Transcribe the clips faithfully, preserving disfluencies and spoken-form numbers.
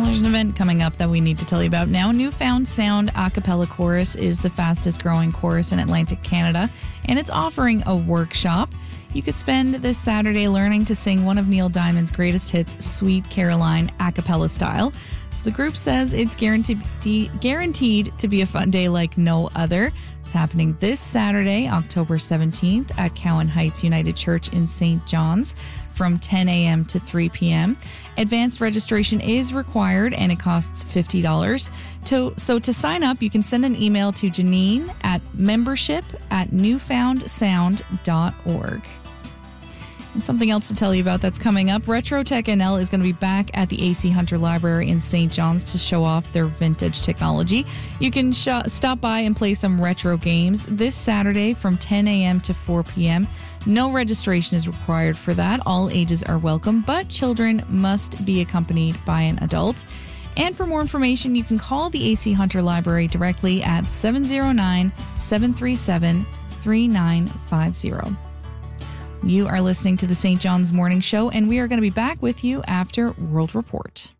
There's an event coming up that we need to tell you about now. Newfound Sound a cappella chorus is the fastest growing chorus in Atlantic Canada, and it's offering a workshop. You could spend this Saturday learning to sing one of Neil Diamond's greatest hits, Sweet Caroline, a cappella style. So the group says it's guaranteed guaranteed to be a fun day like no other. It's happening this Saturday, October seventeenth at Cowan Heights United Church in Saint John's from ten a.m. to three p.m. Advanced registration is required and it costs fifty dollars. To, so to sign up, you can send an email to Janine at membership at newfound sound dot org. And something else to tell you about that's coming up. RetroTech N L is going to be back at the A C Hunter Library in Saint John's to show off their vintage technology. You can sh- stop by and play some retro games this Saturday from ten a.m. to four p.m. No registration is required for that. All ages are welcome, but children must be accompanied by an adult. And for more information, you can call the A C Hunter Library directly at seven oh nine, seven three seven, three nine five zero. You are listening to the Saint John's Morning Show, and we are going to be back with you after World Report.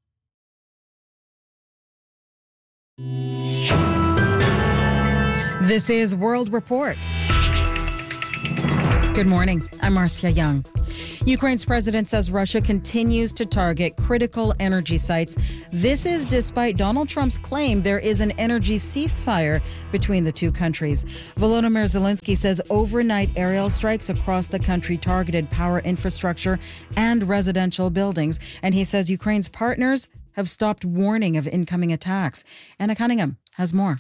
This is World Report. Good morning. I'm Marcia Young. Ukraine's president says Russia continues to target critical energy sites. This is despite Donald Trump's claim there is an energy ceasefire between the two countries. Volodymyr Zelensky says overnight aerial strikes across the country targeted power infrastructure and residential buildings. And he says Ukraine's partners have stopped warning of incoming attacks. Anna Cunningham has more.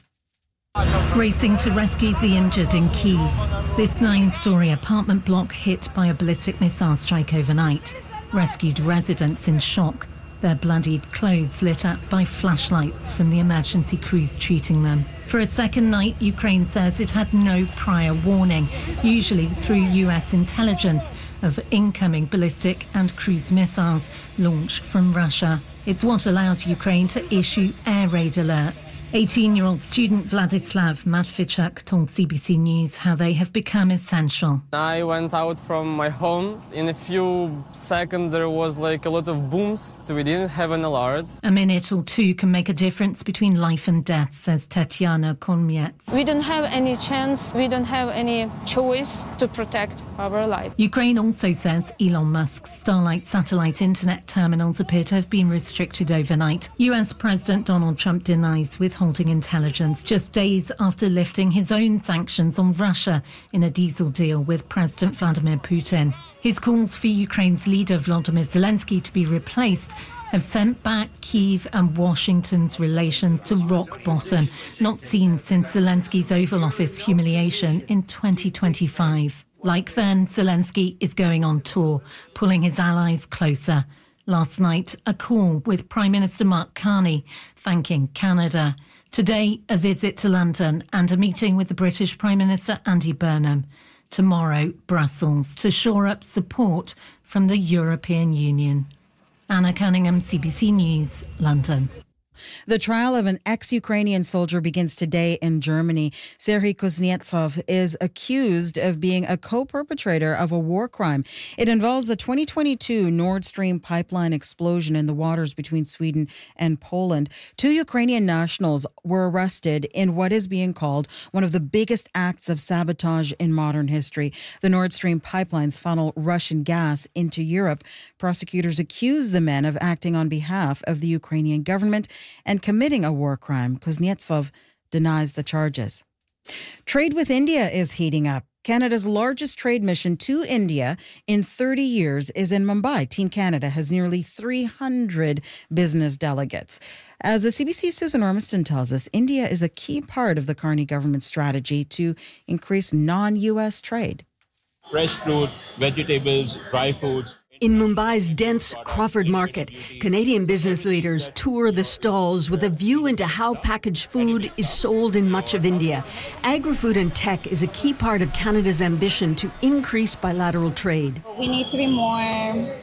Racing to rescue the injured in Kyiv. This nine-storey apartment block hit by a ballistic missile strike overnight rescued residents in shock, their bloodied clothes lit up by flashlights from the emergency crews treating them. For a second night, Ukraine says it had no prior warning, usually through U S intelligence, of incoming ballistic and cruise missiles launched from Russia. It's what allows Ukraine to issue air raid alerts. eighteen-year-old student Vladislav Matvichuk told C B C News how they have become essential. I went out from my home. In a few seconds there was like a lot of booms, so we didn't have an alert. A minute or two can make a difference between life and death, says Tatiana Konmiets. We don't have any chance, we don't have any choice to protect our life. Ukraine also says Elon Musk's Starlink satellite internet terminals appear to have been restricted restricted overnight. U S President Donald Trump denies withholding intelligence just days after lifting his own sanctions on Russia in a diesel deal with President Vladimir Putin. His calls for Ukraine's leader Volodymyr Zelensky to be replaced have sent back Kyiv and Washington's relations to rock bottom, not seen since Zelensky's Oval Office humiliation in twenty twenty-five. Like then, Zelensky is going on tour, pulling his allies closer. Last night, a call with Prime Minister Mark Carney, thanking Canada. Today, a visit to London and a meeting with the British Prime Minister Andy Burnham. Tomorrow, Brussels, to shore up support from the European Union. Anna Cunningham, C B C News, London. The trial of an ex-Ukrainian soldier begins today in Germany. Serhiy Kuznetsov is accused of being a co-perpetrator of a war crime. It involves the twenty twenty-two Nord Stream pipeline explosion in the waters between Sweden and Poland. Two Ukrainian nationals were arrested in what is being called one of the biggest acts of sabotage in modern history. The Nord Stream pipelines funnel Russian gas into Europe. Prosecutors accuse the men of acting on behalf of the Ukrainian government and committing a war crime. Kuznetsov denies the charges. Trade with India is heating up. Canada's largest trade mission to India in thirty years is in Mumbai. Team Canada has nearly three hundred business delegates. As the C B C's Susan Ormiston tells us, India is a key part of the Carney government's strategy to increase non-U S trade. Fresh fruit, vegetables, dry foods. In Mumbai's dense Crawford Market, Canadian business leaders tour the stalls with a view into how packaged food is sold in much of India. Agri-food and tech is a key part of Canada's ambition to increase bilateral trade. We need to be more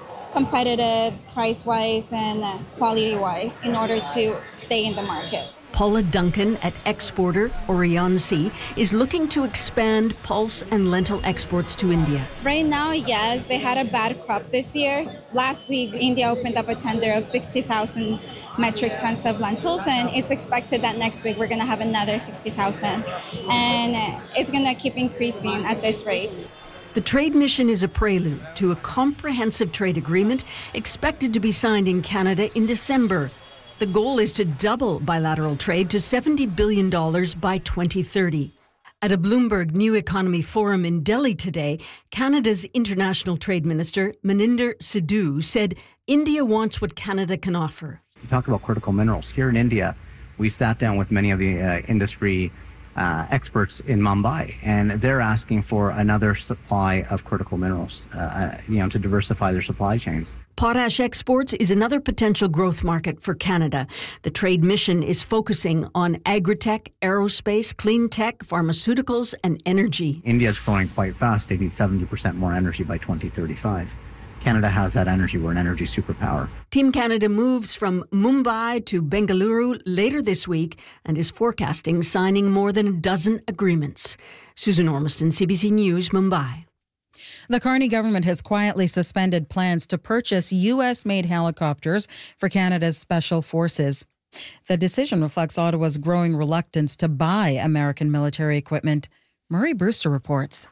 competitive price-wise and quality-wise in order to stay in the market. Paula Duncan at exporter Orion Sea is looking to expand pulse and lentil exports to India. Right now, yes, they had a bad crop this year. Last week, India opened up a tender of sixty thousand metric tons of lentils, and it's expected that next week we're going to have another sixty thousand. And it's going to keep increasing at this rate. The trade mission is a prelude to a comprehensive trade agreement expected to be signed in Canada in December. The goal is to double bilateral trade to seventy billion dollars by twenty thirty. At a Bloomberg New Economy Forum in Delhi today, Canada's International Trade Minister, Maninder Sidhu, said India wants what Canada can offer. You talk about critical minerals. Here in India, we sat down with many of the uh, industry uh, experts in Mumbai, and they're asking for another supply of critical minerals, uh, you know, to diversify their supply chains. Potash exports is another potential growth market for Canada. The trade mission is focusing on agri-tech, aerospace, clean tech, pharmaceuticals, and energy. India is growing quite fast. They need seventy percent more energy by twenty thirty-five. Canada has that energy. We're an energy superpower. Team Canada moves from Mumbai to Bengaluru later this week and is forecasting signing more than a dozen agreements. Susan Ormiston, C B C News, Mumbai. The Carney government has quietly suspended plans to purchase U S-made helicopters for Canada's special forces. The decision reflects Ottawa's growing reluctance to buy American military equipment. Murray Brewster reports.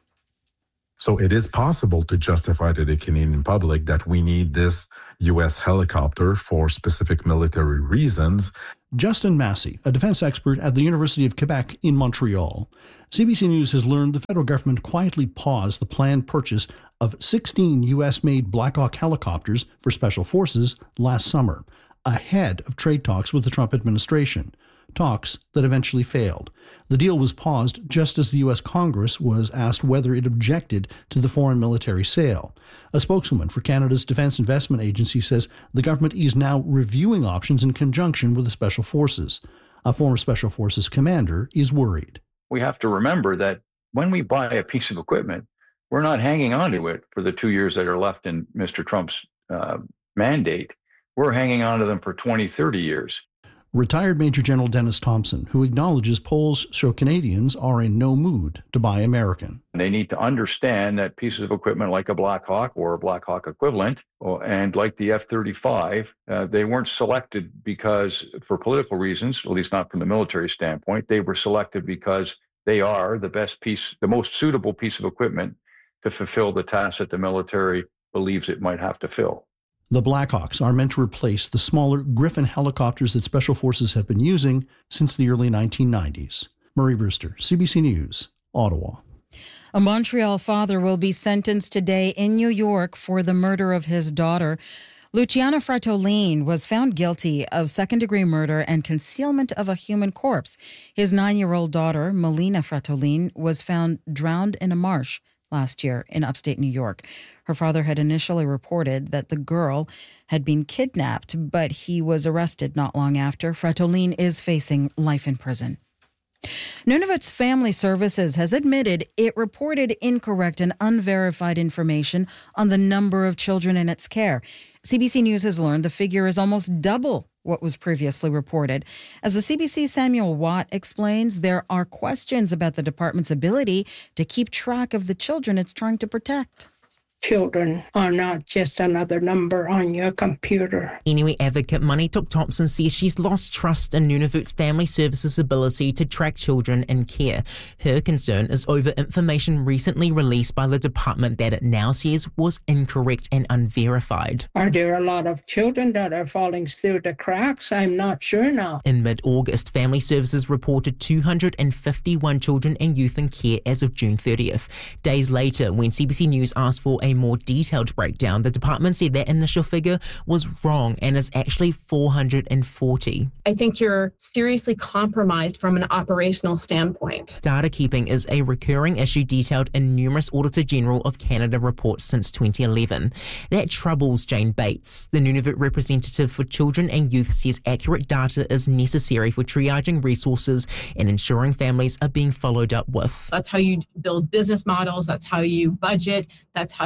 So it is possible to justify to the Canadian public that we need this U S helicopter for specific military reasons. Justin Massey, a defense expert at the University of Quebec in Montreal. C B C News has learned the federal government quietly paused the planned purchase of sixteen U S-made Black Hawk helicopters for special forces last summer, ahead of trade talks with the Trump administration. Talks that eventually failed. The deal was paused just as the U S Congress was asked whether it objected to the foreign military sale. A spokeswoman for Canada's Defence Investment Agency says the government is now reviewing options in conjunction with the Special Forces. A former Special Forces commander is worried. We have to remember that when we buy a piece of equipment, we're not hanging on to it for the two years that are left in Mister Trump's uh, mandate. We're hanging on to them for twenty, thirty years. Retired Major General Dennis Thompson, who acknowledges polls show Canadians are in no mood to buy American. They need to understand that pieces of equipment like a Black Hawk or a Black Hawk equivalent, and like the F thirty-five, uh, they weren't selected because, for political reasons, at least not from the military standpoint, they were selected because they are the best piece, the most suitable piece of equipment to fulfill the task that the military believes it might have to fill. The Blackhawks are meant to replace the smaller Griffin helicopters that Special Forces have been using since the early nineteen nineties. Murray Brewster, C B C News, Ottawa. A Montreal father will be sentenced today in New York for the murder of his daughter. Luciano Fratolin was found guilty of second-degree murder and concealment of a human corpse. His nine-year-old daughter, Melina Fratolin, was found drowned in a marsh last year in upstate New York. Her father had initially reported that the girl had been kidnapped, but he was arrested not long after. Fratolin is facing life in prison. Nunavut's Family Services has admitted it reported incorrect and unverified information on the number of children in its care. C B C News has learned the figure is almost double what was previously reported. As the C B C's Samuel Watt explains, there are questions about the department's ability to keep track of the children it's trying to protect. Children are not just another number on your computer. Inuit advocate Manitok Thompson says she's lost trust in Nunavut's Family Services' ability to track children in care. Her concern is over information recently released by the department that it now says was incorrect and unverified. Are there a lot of children that are falling through the cracks? I'm not sure now. In mid-August, Family Services reported two hundred fifty-one children and youth in care as of June thirtieth. Days later, when C B C News asked for a more detailed breakdown, the department said that initial figure was wrong and is actually four hundred forty. I think you're seriously compromised from an operational standpoint. Data keeping is a recurring issue detailed in numerous Auditor General of Canada reports since twenty eleven. That troubles Jane Bates. The Nunavut representative for children and youth says accurate data is necessary for triaging resources and ensuring families are being followed up with. That's how you build business models. That's how you budget. That's how you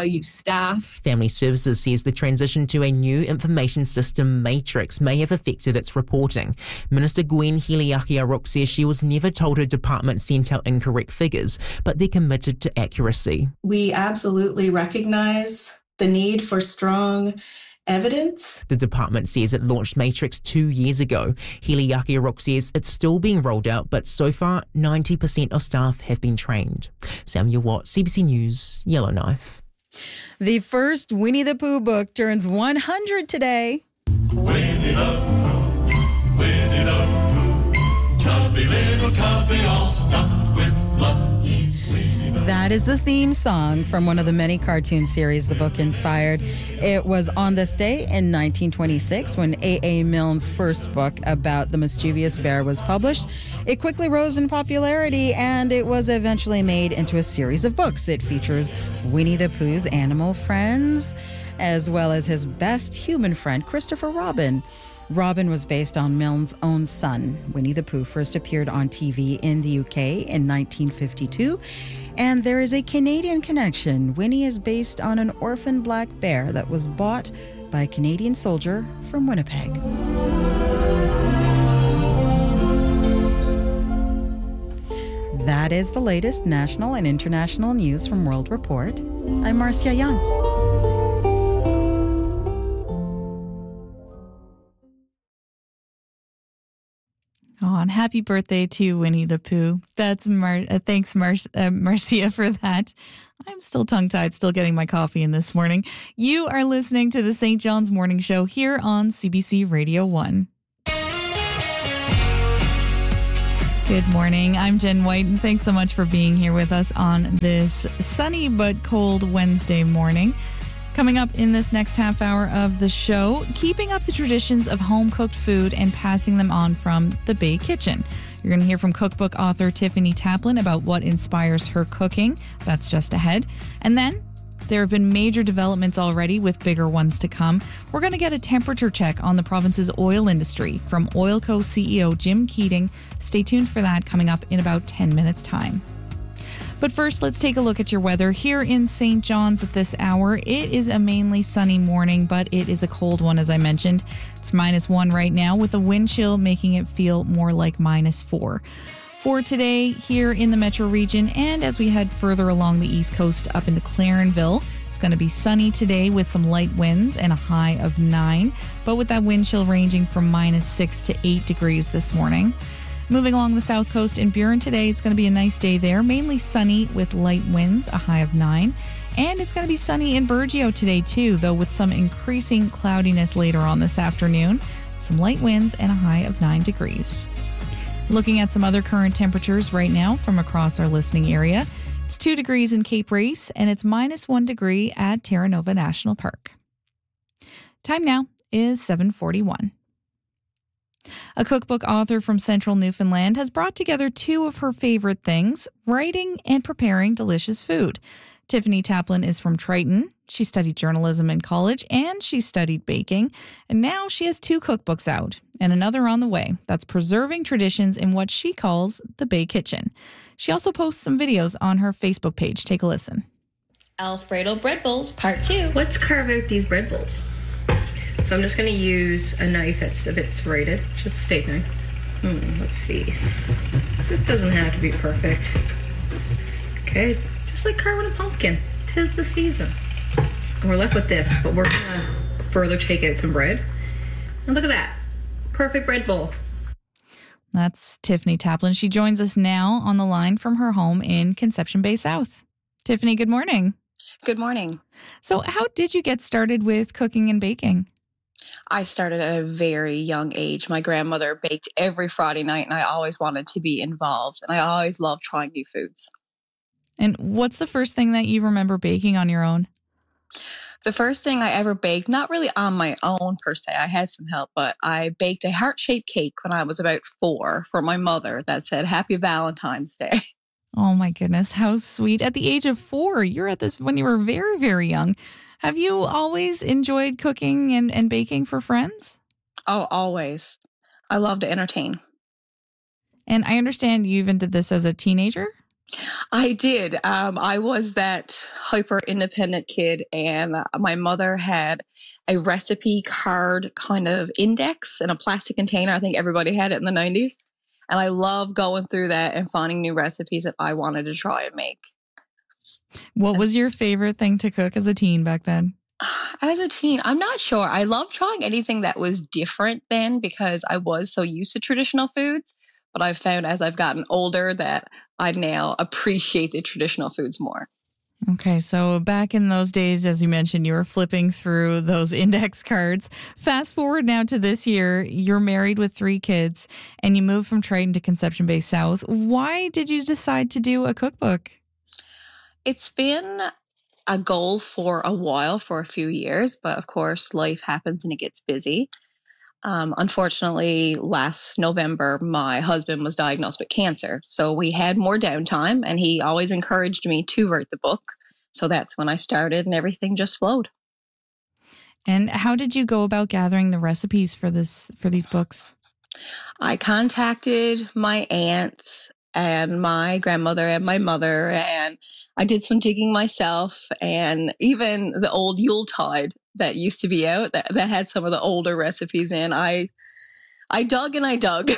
undervalued staff. Family Services says the transition to a new information system matrix may have affected its reporting. Minister Gwen Hiliaki-Aruk says she was never told her department sent out incorrect figures, but they're committed to accuracy. We absolutely recognize the need for strong evidence. The department says it launched Matrix two years ago. Hiliaki-Aruk says it's still being rolled out, but so far ninety percent of staff have been trained. Samuel Watt, C B C News, Yellowknife. The first Winnie the Pooh book turns one hundred today. Winnie the Pooh, Winnie the Pooh, tubby little tubby all stuffed with fluff. He's Winnie the Pooh. That is the theme song from one of the many cartoon series the book inspired. It was on this day in nineteen twenty-six when A A. Milne's first book about the mischievous bear was published. It quickly rose in popularity and it was eventually made into a series of books. It features Winnie the Pooh's animal friends as well as his best human friend, Christopher Robin. Robin was based on Milne's own son. Winnie the Pooh first appeared on T V in the U K in nineteen fifty-two. And there is a Canadian connection. Winnie is based on an orphan black bear that was bought by a Canadian soldier from Winnipeg. That is the latest national and international news from World Report. I'm Marcia Young. Oh, and happy birthday to Winnie the Pooh. That's Mar- uh, thanks, Mar- uh, Marcia, for that. I'm still tongue-tied, still getting my coffee in this morning. You are listening to the Saint John's Morning Show here on C B C Radio one. Good morning. I'm Jen White, and thanks so much for being here with us on this sunny but cold Wednesday morning. Coming up in this next half hour of the show, keeping up the traditions of home-cooked food and passing them on from the Bay Kitchen. You're going to hear from cookbook author Tiffany Taplin about what inspires her cooking. That's just ahead. And then there have been major developments already with bigger ones to come. We're going to get a temperature check on the province's oil industry from Oilco C E O Jim Keating. Stay tuned for that coming up in about ten minutes' time. But first, let's take a look at your weather here in Saint John's at this hour. It is a mainly sunny morning, but it is a cold one, as I mentioned. It's minus one right now with a wind chill making it feel more like minus four. For today here in the metro region and as we head further along the east coast up into Clarenville, it's going to be sunny today with some light winds and a high of nine, but with that wind chill ranging from minus six to eight degrees this morning. Moving along the south coast in Burin today, it's going to be a nice day there. Mainly sunny with light winds, a high of nine. And it's going to be sunny in Burgeo today too, though with some increasing cloudiness later on this afternoon. Some light winds and a high of nine degrees. Looking at some other current temperatures right now from across our listening area. It's two degrees in Cape Race and it's minus one degree at Terra Nova National Park. Time now is seven forty-one. A cookbook author from central Newfoundland has brought together two of her favorite things, writing and preparing delicious food. Tiffany Taplin is from Triton. She studied journalism in college and she studied baking. And now she has two cookbooks out and another on the way that's preserving traditions in what she calls the Bay Kitchen. She also posts some videos on her Facebook page. Take a listen. Alfredo bread bowls, part two. Let's carve out these bread bowls. So I'm just going to use a knife that's a bit serrated, just a steak knife. Hmm, let's see. This doesn't have to be perfect. Okay, just like carving a pumpkin. 'Tis the season. And we're left with this, but we're going to further take out some bread. And look at that. Perfect bread bowl. That's Tiffany Taplin. She joins us now on the line from her home in Conception Bay South. Tiffany, good morning. Good morning. So how did you get started with cooking and baking? I started at a very young age. My grandmother baked every Friday night, and I always wanted to be involved. And I always loved trying new foods. And what's the first thing that you remember baking on your own? The first thing I ever baked, not really on my own per se, I had some help, but I baked a heart-shaped cake when I was about four for my mother that said, Happy Valentine's Day. Oh my goodness, how sweet. At the age of four, you're at this when you were very, very young. Have you always enjoyed cooking and, and baking for friends? Oh, always. I love to entertain. And I understand you even did this as a teenager? I did. Um, I was that hyper independent kid, and uh, my mother had a recipe card kind of index in a plastic container. I think everybody had it in the nineties. And I love going through that and finding new recipes that I wanted to try and make. What was your favorite thing to cook as a teen back then? As a teen, I'm not sure. I loved trying anything that was different then because I was so used to traditional foods. But I've found as I've gotten older that I now appreciate the traditional foods more. Okay, so back in those days, as you mentioned, you were flipping through those index cards. Fast forward now to this year, you're married with three kids, and you moved from Triton to Conception Bay South. Why did you decide to do a cookbook? It's been a goal for a while, for a few years, but of course, life happens and it gets busy. Um, unfortunately, last November, my husband was diagnosed with cancer. So we had more downtime, and he always encouraged me to write the book. So that's when I started, and everything just flowed. And how did you go about gathering the recipes for this for these books? I contacted my aunts and my grandmother and my mother, and I did some digging myself, and even the old Yuletide that used to be out that, that had some of the older recipes in. I I dug and I dug.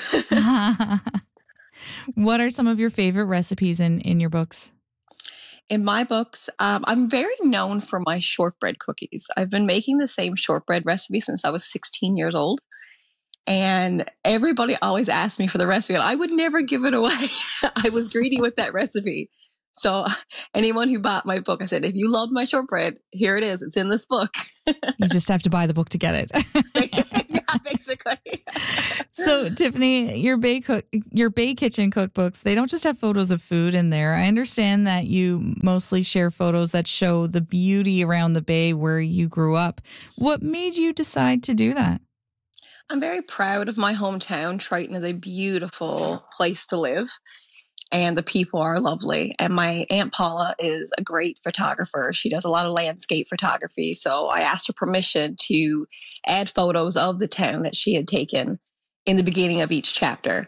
What are some of your favorite recipes in, in your books? In my books, um, I'm very known for my shortbread cookies. I've been making the same shortbread recipe since I was sixteen years old. And everybody always asked me for the recipe, and I would never give it away. I was greedy with that recipe. So anyone who bought my book, I said, if you loved my shortbread, here it is. It's in this book. You just have to buy the book to get it. Yeah, basically. So, Tiffany, your Bay cook, your Bay Kitchen cookbooks, they don't just have photos of food in there. I understand that you mostly share photos that show the beauty around the Bay where you grew up. What made you decide to do that? I'm very proud of my hometown. Triton is a beautiful place to live, and the people are lovely. And my Aunt Paula is a great photographer. She does a lot of landscape photography. So I asked her permission to add photos of the town that she had taken in the beginning of each chapter.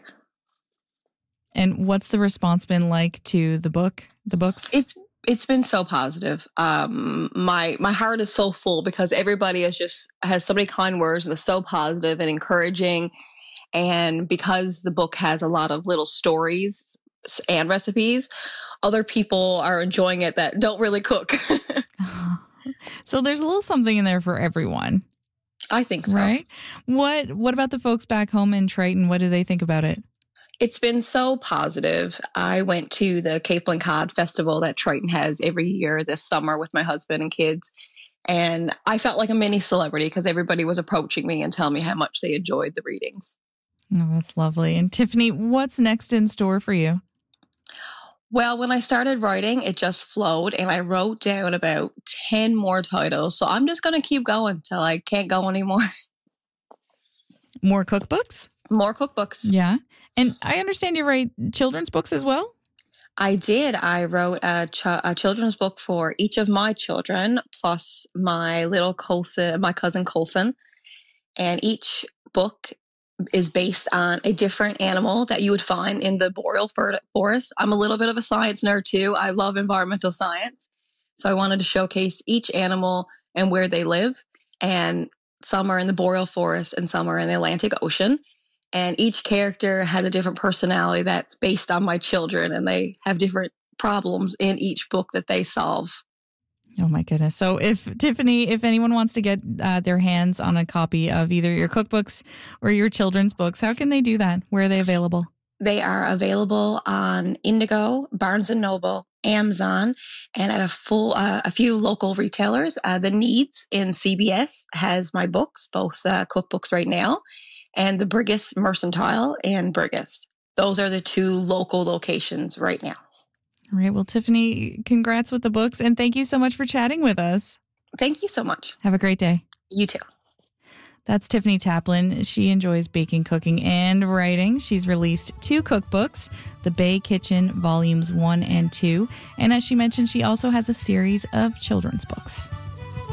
And what's the response been like to the book, the books? It's It's been so positive. Um, my my heart is so full because everybody is just has so many kind words and is so positive and encouraging. And because the book has a lot of little stories and recipes, other people are enjoying it that don't really cook. So there's a little something in there for everyone. I think so. Right? What What about the folks back home in Triton? What do they think about it? It's been so positive. I went to the Capelin Cod Festival that Triton has every year this summer with my husband and kids. And I felt like a mini celebrity because everybody was approaching me and telling me how much they enjoyed the readings. Oh, that's lovely. And Tiffany, what's next in store for you? Well, when I started writing, it just flowed, and I wrote down about ten more titles. So I'm just going to keep going till I can't go anymore. More cookbooks? More cookbooks. Yeah. And I understand you write children's books as well? I did. I wrote a, ch- a children's book for each of my children, plus my little Colson, my cousin Colson. And each book is based on a different animal that you would find in the boreal forest. I'm a little bit of a science nerd too. I love environmental science. So I wanted to showcase each animal and where they live. And some are in the boreal forest and some are in the Atlantic Ocean. And each character has a different personality that's based on my children, and they have different problems in each book that they solve. Oh, my goodness. So if Tiffany, if anyone wants to get uh, their hands on a copy of either your cookbooks or your children's books, how can they do that? Where are they available? They are available on Indigo, Barnes and Noble, Amazon, and at a full uh, a few local retailers. Uh, the Needs in C B S has my books, both uh, cookbooks right now, and the Brigus Mercantile and Brigus. Those are the two local locations right now. All right. Well, Tiffany, congrats with the books, and thank you so much for chatting with us. Thank you so much. Have a great day. You too. That's Tiffany Taplin. She enjoys baking, cooking, and writing. She's released two cookbooks, The Bay Kitchen Volumes one and two. And as she mentioned, she also has a series of children's books.